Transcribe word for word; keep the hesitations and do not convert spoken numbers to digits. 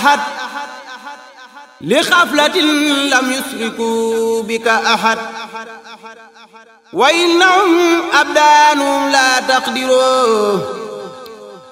أحد لخفلة لم يشركوا بك أحد وإنهم أبدان لا تقدروا